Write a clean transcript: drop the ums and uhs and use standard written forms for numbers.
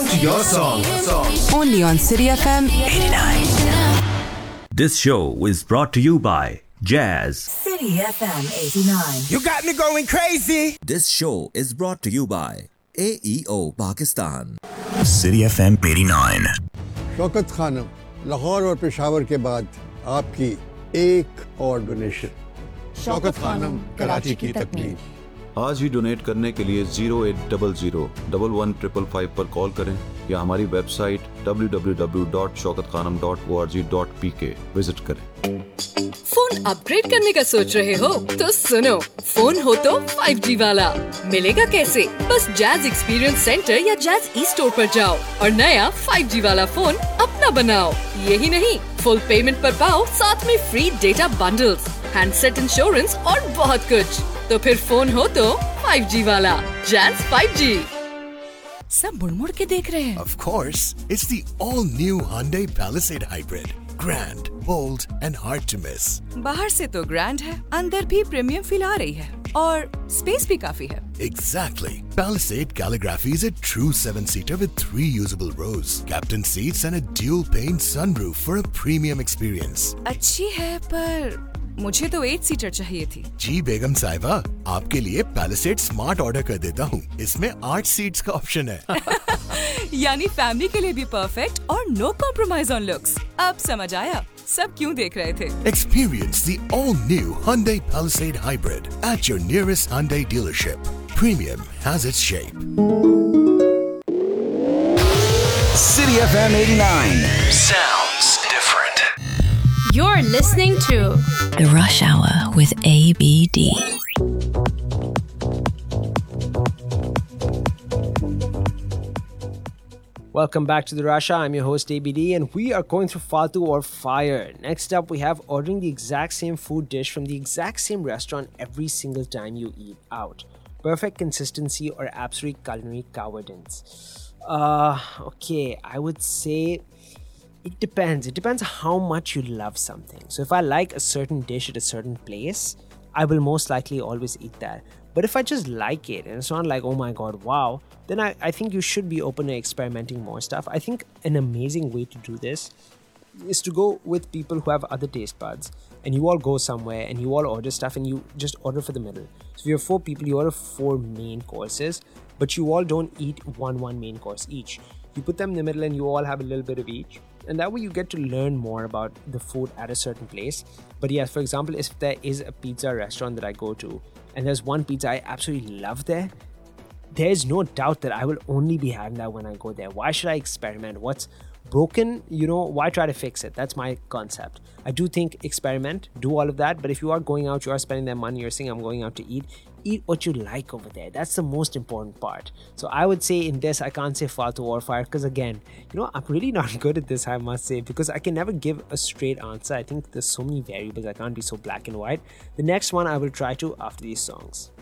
Request your song. Only on City FM 89. This show is brought to you by Jazz. City FM 89. You got me going crazy. This show is brought to you by AEO Pakistan. City FM 89. Shaukat Khanam, Lahore और पेशावर के बाद आपकी एक और donation. Shaukat Khanam, Karachi की तकमील। आज ही donate करने के लिए 0800-115555 पर कॉल करें या हमारी वेबसाइट www.shaukatkhanam.org.pk विजिट करें। फोन अपग्रेड करने का सोच रहे हो तो सुनो, फोन हो तो 5G वाला। मिलेगा कैसे? बस जैज एक्सपीरियंस सेंटर या जैज ई स्टोर पर जाओ और नया 5G वाला फोन अपना बनाओ। यही नहीं, फुल पेमेंट पर पाओ साथ में free data bundles, handset insurance और बहुत कुछ। तो फिर फोन हो तो 5G वाला। Jazz 5G। सब मुड़-मुड़ के देख रहे हैं। Of course, it's the all-new Hyundai Palisade Hybrid. Grand, bold and hard to miss. बाहर से तो ग्रैंड है, अंदर भी प्रीमियम फील आ रही है और स्पेस भी काफी है। Exactly. Palisade Calligraphy is a true 7-seater with 3 usable rows, captain seats and a dual-pane sunroof for a premium experience. अच्छी है पर मुझे तो 8 सीटर चाहिए थी। जी बेगम साहिबा, आपके लिए Palisade Smart ऑर्डर कर देता हूँ। इसमें 8 सीट्स का ऑप्शन है। यानी फैमिली के लिए भी परफेक्ट और नो कॉम्प्रोमाइज ऑन लुक्स। अब समझ आया सब क्यों देख रहे थे। Experience the all-new Hyundai Palisade Hybrid at your nearest Hyundai dealership. Premium has its shape. City FM 89. Sounds different. You're listening to The Rush Hour with ABD. Welcome back to The Rush Hour. I'm your host ABD and we are going through Faltu or Fire. Next up we have ordering the exact same food dish from the exact same restaurant every single time you eat out. Perfect consistency or absolute culinary cowardice. Okay, I would say it depends. It depends how much you love something. So if I like a certain dish at a certain place, I will most likely always eat that. But if I just like it and it's not like, oh my god, wow, then I think you should be open to experimenting more stuff. I think an amazing way to do this is to go with people who have other taste buds and you all go somewhere and you all order stuff and you just order for the middle. So if you're 4 people, you order 4 main courses, but you all don't eat one main course each. You put them in the middle and you all have a little bit of each. And that way you get to learn more about the food at a certain place. But yes, for example, if there is a pizza restaurant that I go to and there's one pizza I absolutely love there, there's no doubt that I will only be having that when I go there. Why should I experiment? What's broken, why try to fix it? That's my concept. I do think experiment, do all of that. But if you are going out, you are spending that money, you're saying I'm going out to eat what you like over there. That's the most important part. So I would say in this, I can't say Faltu or Fire because again, I'm really not good at this, I must say, because I can never give a straight answer. I think there's so many variables. I can't be so black and white. The next one I will try to after these songs.